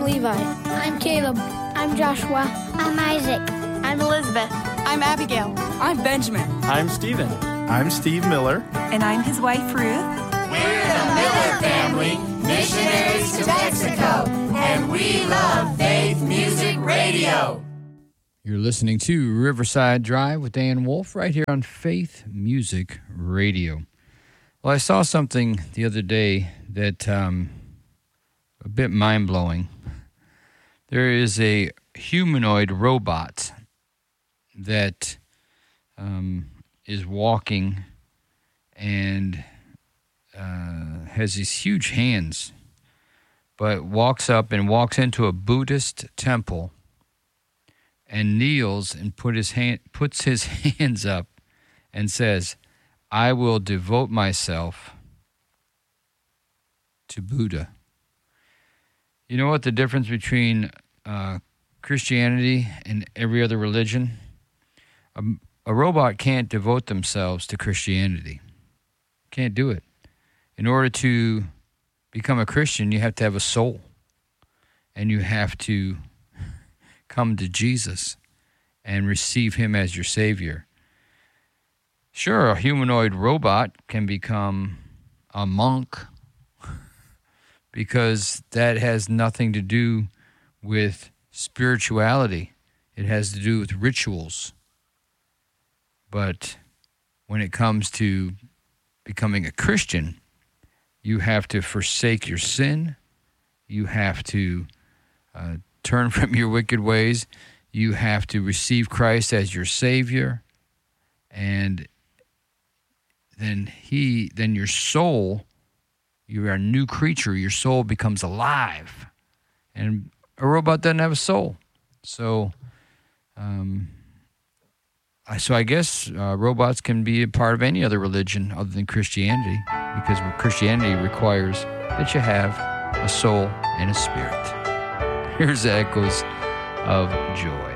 I'm Levi. I'm Caleb. I'm Joshua. I'm Isaac. I'm Elizabeth. I'm Abigail. I'm Benjamin. I'm Stephen. I'm Steve Miller. And I'm his wife, Ruth. We're the Miller family, missionaries to Mexico, and we love Faith Music Radio. You're listening to Riverside Drive with Dan Wolf right here on Faith Music Radio. Well, I saw something the other day that a bit mind-blowing. There is a humanoid robot that is walking and has these huge hands, but walks up and walks into a Buddhist temple and kneels and puts his hands up and says, "I will devote myself to Buddha." You know what the difference between Christianity and every other religion? A robot can't devote themselves to Christianity. Can't do it. In order to become a Christian, you have to have a soul. And you have to come to Jesus and receive him as your Savior. Sure, a humanoid robot can become a monk because that has nothing to do with spirituality. It has to do with rituals. But when it comes to becoming a Christian, you have to forsake your sin. You have to turn from your wicked ways. You have to receive Christ as your Savior. And then your soul, you are a new creature. Your soul becomes alive. And a robot doesn't have a soul. So I guess robots can be a part of any other religion other than Christianity, because Christianity requires that you have a soul and a spirit. Here's the echoes of joy.